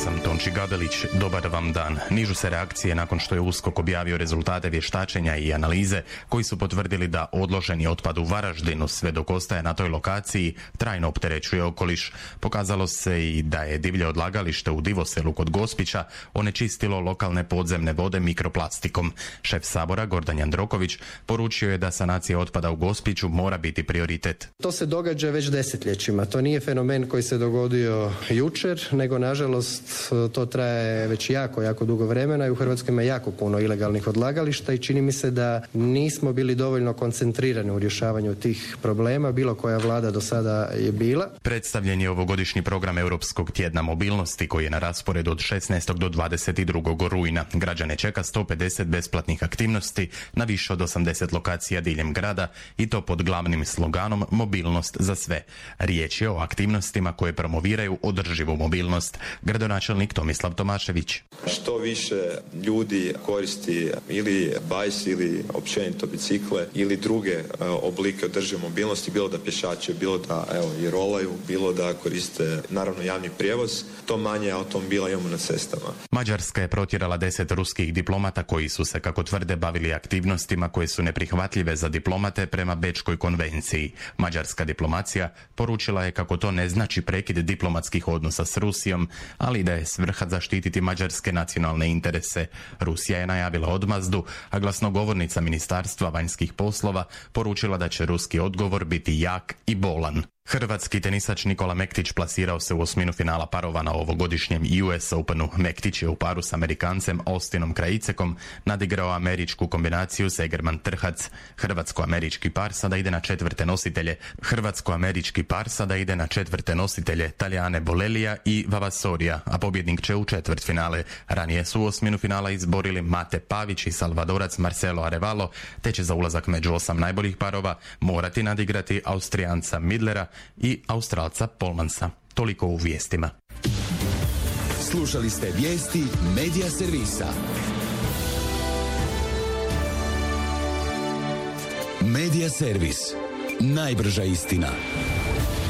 sam Tonči Gabelić, dobar vam dan. Nižu se reakcije nakon što je USKOK objavio rezultate vještačenja i analize koji su potvrdili da odloženi otpad u Varaždinu sve dok ostaje na toj lokaciji trajno opterećuje okoliš. Pokazalo se i da je divlje odlagalište u Divoselu kod Gospića onečistilo lokalne podzemne vode mikroplastikom. Šef Sabora Gordan Jandroković poručio je da sanacija otpada u Gospiću mora biti prioritet. To se događa već desetljećima. To nije fenomen koji se dogodio jučer, nego nažalost to traje već jako dugo vremena i u Hrvatskoj ima jako puno ilegalnih odlagališta i čini mi se da nismo bili dovoljno koncentrirani u rješavanju tih problema, bilo koja vlada do sada je bila. Predstavljen je ovogodišnji program Europskog tjedna mobilnosti koji je na rasporedu od 16. do 22. rujna. Građane čeka 150 besplatnih aktivnosti na više od 80 lokacija diljem grada i to pod glavnim sloganom Mobilnost za sve. Riječ je o aktivnostima koje promoviraju održivu mobilnost. Gradonačelnik Tomislav Tomašević. Što više ljudi koristi ili bajs ili općenito bicikle ili druge oblike održive mobilnosti, bilo da pješače, bilo da i rolaju, bilo da koriste naravno javni prijevoz, to manje automobila imamo na cestama. Mađarska je protjerala 10 ruskih diplomata koji su se, kako tvrde, bavili aktivnostima koje su neprihvatljive za diplomate prema Bečkoj konvenciji. Mađarska diplomacija poručila je kako to ne znači prekid diplomatskih odnosa s Rusijom, ali da je svrha zaštititi mađarske nacionalne interese. Rusija je najavila odmazdu, a glasnogovornica Ministarstva vanjskih poslova poručila da će ruski odgovor biti jak i bolan. Hrvatski tenisač Nikola Mektić plasirao se u osminu finala parova na ovogodišnjem US Openu. Mektić je u paru s Amerikancem Austinom Krajicekom nadigrao američku kombinaciju Segerman-Trhac. Hrvatsko-američki par sada ide na četvrte nositelje Talijane Bolelija i Vavasorija, a pobjednik će u četvrtfinale. Ranije su u osminu finala izborili Mate Pavić i Salvadorac Marcelo Arevalo, te će za ulazak među 8 najboljih parova morati nadigrati Austrijanca Midlera i Australca Polmansa. Toliko u vijestima. Slušali ste vijesti Medija servisa. Medija servis. Najbrža istina.